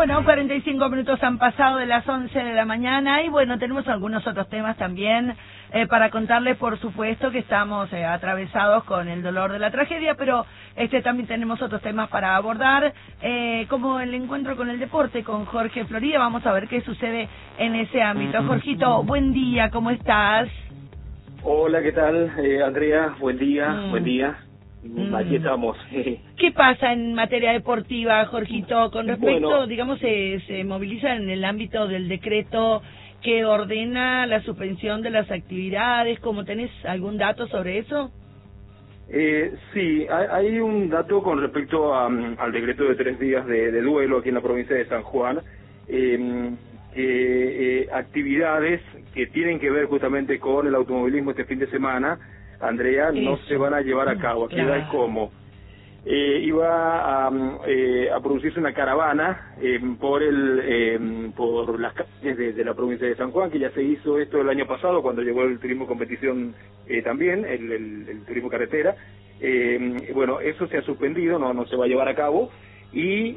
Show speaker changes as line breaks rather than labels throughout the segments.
Bueno, 45 minutos han pasado de las 11 de la mañana y bueno, tenemos algunos otros temas también para contarles, por supuesto, que estamos atravesados con el dolor de la tragedia, pero también tenemos otros temas para abordar, como el encuentro con el deporte con Jorge Florida. Vamos a ver qué sucede en ese ámbito. Jorgito, buen día, ¿cómo estás?
Hola, ¿qué tal, Andrea? Buen día, buen día. Aquí estamos.
¿Qué pasa en materia deportiva, Jorgito? Con respecto,
Bueno,
digamos, se moviliza en el ámbito del decreto que ordena la suspensión de las actividades. ¿Cómo tenés algún dato sobre eso?
Sí, hay un dato con respecto al decreto de 3 días de duelo aquí en la provincia de San Juan. Actividades que tienen que ver justamente con el automovilismo este fin de semana, Andrea, no se van a llevar a cabo. Actividades como iba a producirse una caravana por las calles de la provincia de San Juan, que ya se hizo esto el año pasado cuando llegó el turismo competición también, el turismo carretera. Bueno, eso se ha suspendido, no se va a llevar a cabo. Y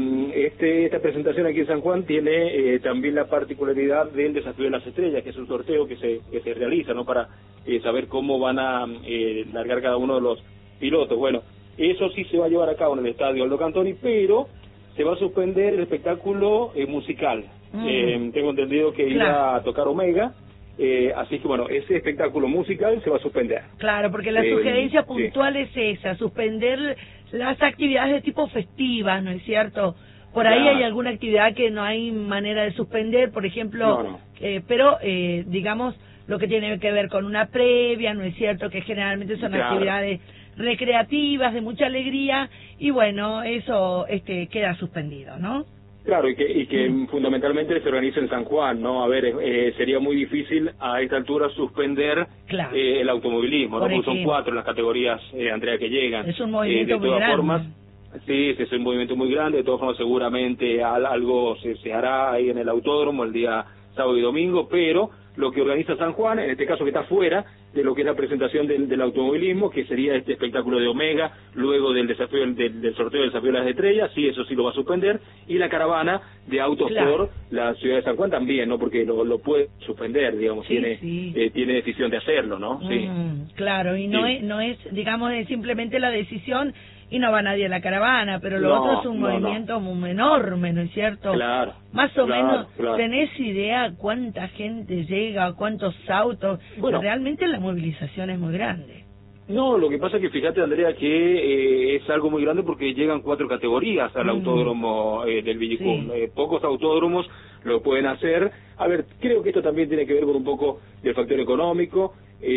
esta presentación aquí en San Juan tiene también la particularidad del Desafío de las Estrellas, que es un sorteo que se realiza, ¿no?, para saber cómo van a largar cada uno de los pilotos. Bueno, eso sí se va a llevar a cabo en el estadio Aldo Cantoni, pero se va a suspender el espectáculo musical. Tengo entendido que iba a tocar Omega. Así que bueno, ese espectáculo musical se va a suspender.
Claro, porque la sugerencia puntual es esa, suspender las actividades de tipo festivas, ¿no es cierto? Por ahí hay alguna actividad que no hay manera de suspender, por ejemplo, pero digamos lo que tiene que ver con una previa, ¿no es cierto? Que generalmente son actividades recreativas, de mucha alegría, y bueno, eso queda suspendido, ¿no?
Claro, y que fundamentalmente se organiza en San Juan, ¿no? A ver, sería muy difícil a esta altura suspender el automovilismo, ¿no? Porque son 4 las categorías, Andrea, que llegan.
Es un movimiento muy grande.
De todas formas, sí, es un movimiento muy grande. De todas formas, seguramente algo se hará ahí en el autódromo el día sábado y domingo, pero lo que organiza San Juan, en este caso que está fuera de lo que es la presentación del automovilismo, que sería este espectáculo de Omega, luego del desafío del sorteo del Desafío de las Estrellas, sí, eso sí lo va a suspender, y la caravana de autos por la ciudad de San Juan también, ¿no? Porque lo puede suspender, digamos, tiene decisión de hacerlo, ¿no?
Claro, y no es, digamos, simplemente la decisión y no va nadie a la caravana, pero lo otro es un movimiento muy enorme, ¿no es cierto?
Claro.
Más o menos, ¿tenés idea cuánta gente llega, cuántos autos? Bueno, realmente la movilización es muy grande.
No, lo que pasa es que fíjate, Andrea, que es algo muy grande porque llegan 4 categorías al autódromo del Villicún. Pocos autódromos lo pueden hacer. A ver, creo que esto también tiene que ver con un poco del factor económico,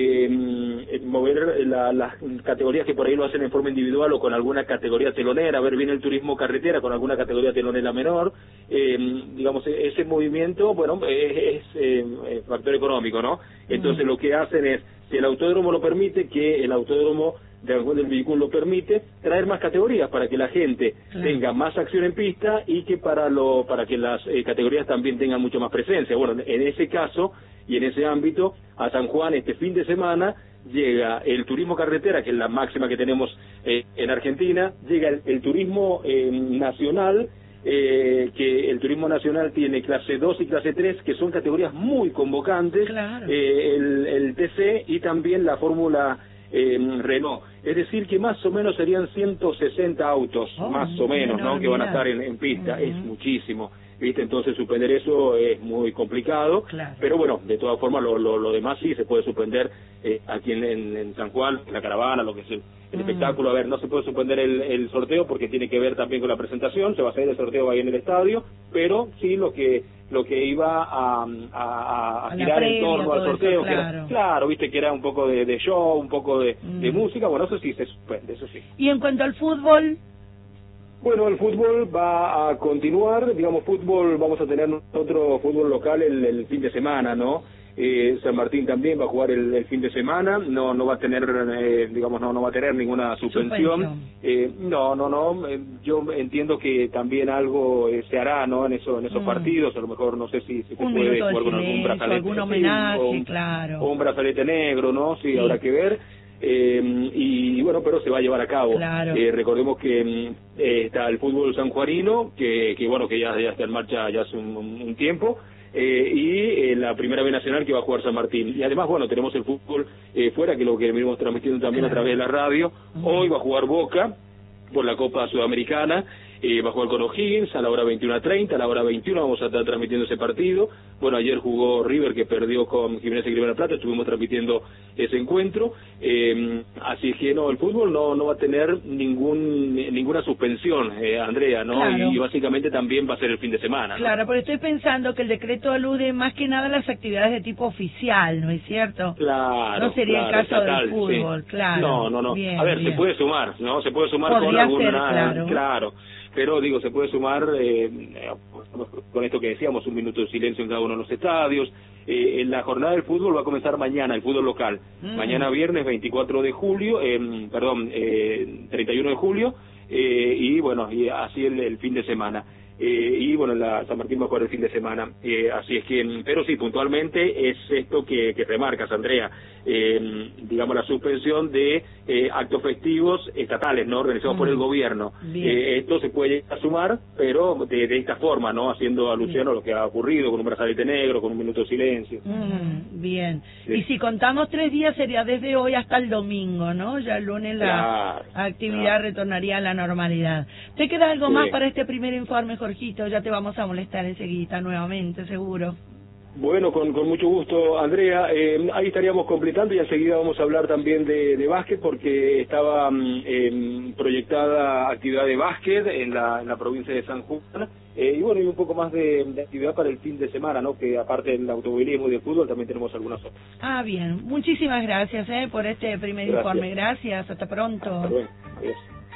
mover las categorías que por ahí lo hacen en forma individual o con alguna categoría telonera. A ver, viene el turismo carretera con alguna categoría telonera menor. Digamos, ese movimiento, bueno, es factor económico, ¿no? Entonces lo que hacen es, si el autódromo lo permite, que el autódromo de San Juan del Villicún lo permite, traer más categorías para que la gente tenga más acción en pista y que para que las categorías también tengan mucho más presencia. Bueno, en ese caso y en ese ámbito, a San Juan este fin de semana llega el turismo carretera, que es la máxima que tenemos en Argentina, llega el turismo nacional, que el turismo nacional tiene clase 2 y clase 3, que son categorías muy convocantes, el TC y también la Fórmula Renault. Es decir, que más o menos serían 160 autos, más o menos, ¿no?, que van a estar en pista. Es muchísimo, ¿viste? Entonces suspender eso es muy complicado, pero bueno, de todas formas lo demás sí se puede suspender aquí en San Juan, la caravana, lo que es el espectáculo. A ver, no se puede suspender el sorteo porque tiene que ver también con la presentación, se va a hacer el sorteo ahí en el estadio, pero sí lo que iba a girar en torno al sorteo, eso, claro, viste, que era un poco de show, un poco de música, bueno, eso sí se suspende, eso sí.
¿Y en cuanto al fútbol?
Bueno, el fútbol va a continuar, digamos, vamos a tener otro fútbol local el fin de semana, ¿no? San Martín también va a jugar el fin de semana, no va a tener, digamos, no va a tener ninguna suspensión. Yo entiendo que también algo se hará, ¿no?, en esos partidos, a lo mejor no sé si se puede jugar con algún brazalete,
algún homenaje,
o un brazalete negro, ¿no? Sí, habrá que ver. y bueno, pero se va a llevar a cabo.
Claro.
Recordemos que está el fútbol sanjuanino, que bueno, que ya está en marcha ya hace un tiempo, y la Primera B Nacional, que va a jugar San Martín. Y además, bueno, tenemos el fútbol fuera, que es lo que venimos transmitiendo también a través de la radio. Hoy va a jugar Boca por la Copa Sudamericana, va a jugar con O'Higgins a la hora 21:30, a la hora 21 vamos a estar transmitiendo ese partido. Bueno, ayer jugó River, que perdió con Gimnasia y Grima de la Plata, estuvimos transmitiendo ese encuentro, así que no, el fútbol no va a tener ninguna suspensión, Andrea, ¿no?
Claro.
Y básicamente también va a ser el fin de semana, ¿no?
Claro, pero estoy pensando que el decreto alude más que nada a las actividades de tipo oficial, ¿no es cierto?
Claro.
No sería el caso
estatal,
del fútbol,
sí.
claro.
No.
Bien,
a ver,
bien.
se puede sumar, ¿no? Se puede sumar
Podría
con alguna...
ser,
claro. Pero digo, se puede sumar con esto que decíamos, un minuto de silencio en cada uno de los estadios. En la jornada del fútbol va a comenzar mañana, el fútbol local. Mañana viernes 24 de julio, 31 de julio, y bueno, y así el fin de semana. Y bueno, la San Martín va a jugar el fin de semana, así es que, pero sí, puntualmente es esto que remarcas, Andrea, digamos la suspensión de actos festivos estatales, ¿no? Organizados por el gobierno. Esto se puede sumar, pero de esta forma, ¿no? Haciendo alusión a lo que ha ocurrido con un brazalete negro, con un minuto de silencio.
Bien.
Sí.
Y si contamos 3 días sería desde hoy hasta el domingo, ¿no? Ya el lunes la actividad retornaría a la normalidad. ¿Te queda algo más para este primer informe, Jorgito? Ya te vamos a molestar enseguida nuevamente, seguro.
Bueno, con mucho gusto, Andrea. Ahí estaríamos completando y enseguida vamos a hablar también de básquet, porque estaba proyectada actividad de básquet en la provincia de San Juan. Y bueno, y un poco más de actividad para el fin de semana, ¿no? Que aparte del automovilismo y del fútbol también tenemos algunas otras.
Ah, bien. Muchísimas gracias por este primer informe. Gracias. Hasta pronto.
Hasta luego. Adiós.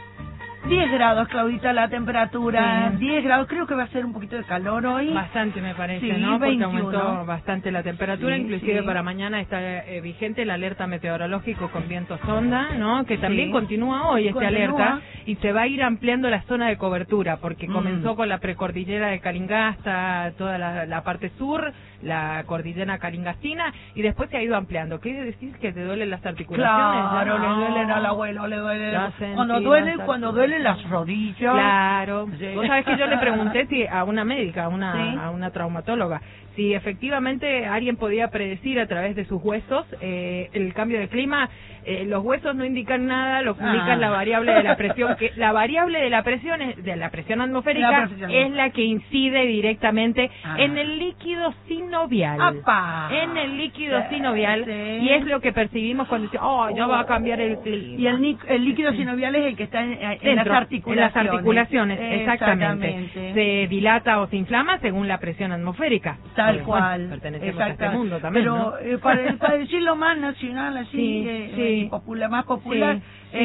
10 grados, Claudita, la temperatura, 10 grados, creo que va a ser un poquito de calor hoy.
Bastante me parece,
Sí,
¿no? Porque
21.
aumentó bastante la temperatura, inclusive
sí.
para mañana está vigente el alerta meteorológico con viento sonda, ¿no? Que también continúa hoy alerta y se va a ir ampliando la zona de cobertura, porque comenzó con la precordillera de Calingasta, toda la parte sur, la cordillera calingastina, y después se ha ido ampliando. ¿Qué decís? ¿Que te duelen las articulaciones?
Claro,
no,
le duelen al abuelo, le duele. Cuando
duelen
duelen las rodillas.
Claro.
Sí.
Vos sabés que yo le pregunté a una médica, a una traumatóloga, si efectivamente alguien podía predecir a través de sus huesos el cambio de clima. Los huesos no indican nada, lo que indica es la variable de la presión, que la variable de la presión atmosférica es la que incide directamente en el líquido sinovial.
¡Apa!
En el líquido sinovial, y es lo que percibimos cuando decimos, ya va a cambiar el clima.
Y el líquido sinovial es el que está en las articulaciones.
En las articulaciones, exactamente. Se dilata o se inflama según la presión atmosférica.
Tal cual.
Pertenecemos a este mundo también,
pero,
¿no?
para decirlo más nacional, así, más popular,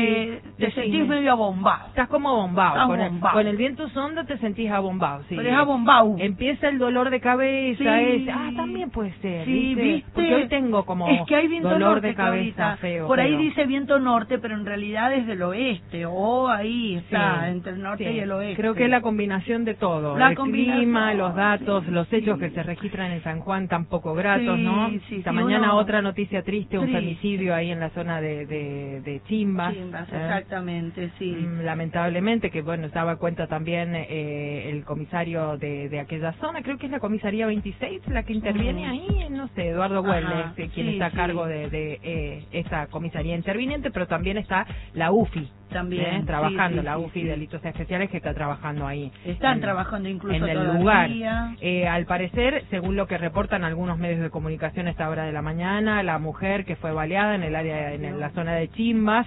te sentís medio abombado.
Estás como abombado. Con el viento sonda te sentís abombado, sí.
Pero es abombado.
Empieza el dolor de cabeza, también puede ser,
sí, ¿viste?
Porque hoy tengo como
es que hay viento
dolor
norte,
de cabeza
Claudita.
feo.
Por ahí dice viento norte, pero en realidad es del oeste, ahí está, entre el norte y el oeste.
Creo que es la combinación de todo, el clima, los datos, los hechos que se registran en San Juan tan poco gratos, ¿no? Esta mañana otra noticia triste, un femicidio ahí en la zona de Chimbas.
Exactamente, sí.
Lamentablemente, que bueno, daba cuenta también el comisario de aquella zona, creo que es la comisaría 26 la que interviene ahí, no sé, Eduardo Güeles, quien está a cargo de esa comisaría interviniente, pero también está la UFI. También trabajando, la UFI Delitos Especiales, que está trabajando ahí.
Están trabajando incluso
en el lugar. Al parecer, según lo que reportan algunos medios de comunicación a esta hora de la mañana, la mujer que fue baleada en el área, en la zona de Chimbas,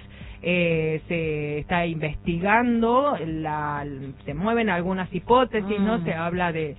se está investigando, se mueven algunas hipótesis, ¿no? Se habla de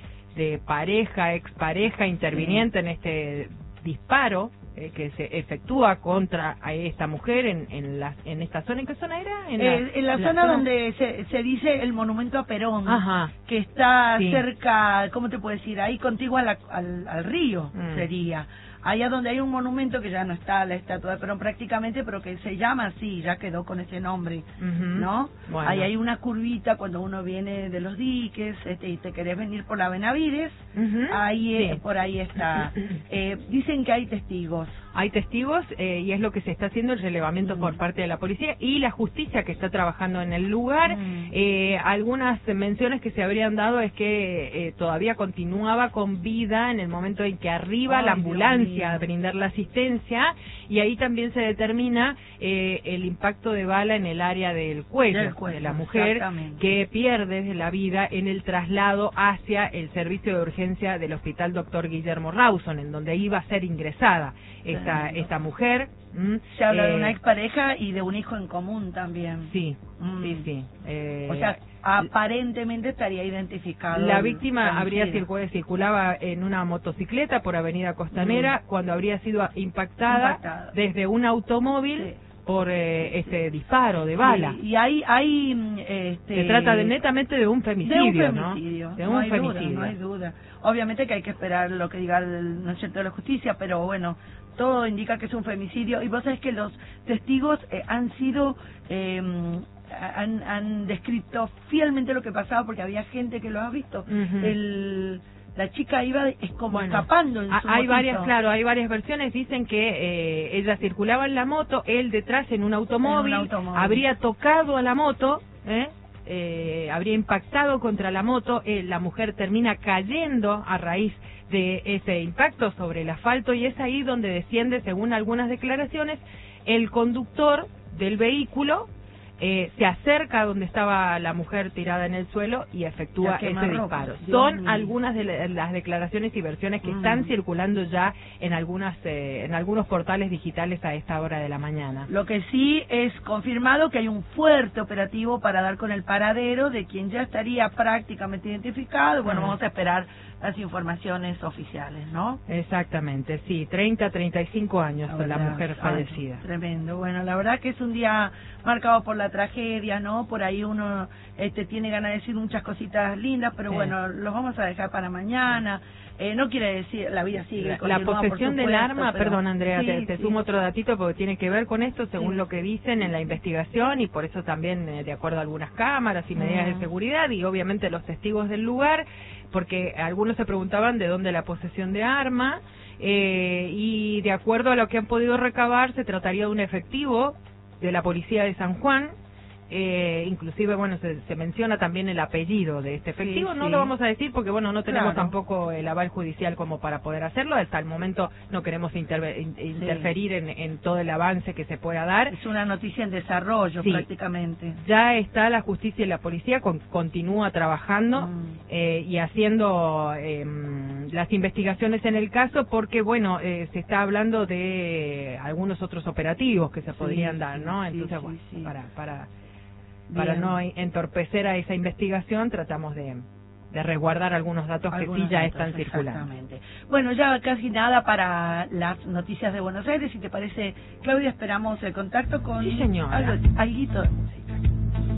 expareja interviniente en este disparo que se efectúa contra a esta mujer en esta zona. ¿En qué zona era?
En la zona donde se dice el monumento a Perón, que está cerca, ¿cómo te puedo decir? Ahí contigua al río sería. allá donde hay un monumento que ya no está la estatua de Perón prácticamente, pero que se llama así, ya quedó con ese nombre, ¿no? Bueno. Ahí hay una curvita cuando uno viene de los diques, y te querés venir por la Benavides, ahí sí. Por ahí está. Dicen que hay testigos.
Hay testigos y es lo que se está haciendo el relevamiento por parte de la policía y la justicia que está trabajando en el lugar. Algunas menciones que se habrían dado es que todavía continuaba con vida en el momento en que arriba la ambulancia a brindar la asistencia, y ahí también se determina el impacto de bala en el área del cuello de la mujer, que pierde la vida en el traslado hacia el servicio de urgencia del Hospital Dr. Guillermo Rawson, en donde iba a ser ingresada esta mujer.
Se habla de una expareja y de un hijo en común también.
Sí, sí.
O sea, aparentemente estaría identificado.
La víctima circulaba en una motocicleta por Avenida Costanera cuando habría sido impactada desde un automóvil por ese disparo de bala.
Y se
trata netamente de un femicidio, ¿no? De un femicidio.
No hay duda. Obviamente que hay que esperar lo que diga ¿no es cierto?, de la justicia, pero bueno, todo indica que es un femicidio. Y vos sabés que los testigos han sido han descrito fielmente lo que pasaba, porque había gente que lo ha visto. La chica iba escapando en su
hay varias versiones. Dicen que ella circulaba en la moto, él detrás en un automóvil. Habría tocado a la moto, habría impactado contra la moto, la mujer termina cayendo a raíz de ese impacto sobre el asfalto, y es ahí donde desciende, según algunas declaraciones, el conductor del vehículo. Se acerca a donde estaba la mujer tirada en el suelo y efectúa ese disparo. Son algunas de las declaraciones y versiones que están circulando ya en algunos portales digitales a esta hora de la mañana.
Lo que sí es confirmado que hay un fuerte operativo para dar con el paradero de quien ya estaría prácticamente identificado. Bueno, vamos a esperar las informaciones oficiales, ¿no?
Exactamente, sí, 35 años la mujer fallecida.
Tremendo. Bueno, la verdad que es un día marcado por la tragedia, ¿no? Por ahí uno tiene ganas de decir muchas cositas lindas, pero bueno, los vamos a dejar para mañana. No quiere decir, la vida sigue.
La posesión del arma, perdón Andrea, te sumo otro datito porque tiene que ver con esto, según lo que dicen en la investigación, y por eso también de acuerdo a algunas cámaras y medidas de seguridad, y obviamente los testigos del lugar, porque algunos se preguntaban de dónde la posesión de arma, y de acuerdo a lo que han podido recabar, se trataría de un efectivo de la policía de San Juan. Inclusive, bueno, se menciona también el apellido de este efectivo. No lo vamos a decir porque, bueno, no tenemos tampoco el aval judicial como para poder hacerlo. Hasta el momento no queremos interferir en todo el avance que se pueda dar.
Es una noticia en desarrollo prácticamente.
Ya está la justicia y la policía, continúa trabajando y haciendo las investigaciones en el caso, porque, bueno, se está hablando de algunos otros operativos que se podrían dar, ¿no? Entonces, para no entorpecer a esa investigación, tratamos de resguardar algunos datos que sí ya están circulando.
Exactamente. Bueno, ya casi nada para las noticias de Buenos Aires. Si te parece, Claudia, esperamos el contacto con...
Sí, señora.
Alguito.